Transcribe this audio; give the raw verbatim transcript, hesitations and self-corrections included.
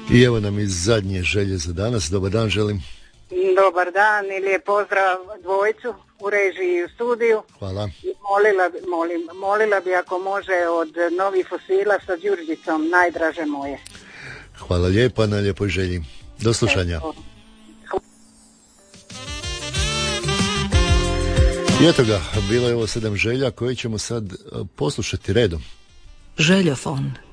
I evo nam i zadnje želje za danas. Dobar dan želim. Dobar dan i lijep pozdrav dvojcu u režiji i u studiju. Hvala. I molila, bi, molim, molila bi ako može od Novih fosila sa Đurđicom, najdraže moje. Hvala lijepa na lijepoj želji. Do slušanja. I eto ga, bilo je ovo sedam želja koje ćemo sad poslušati redom. Željofon.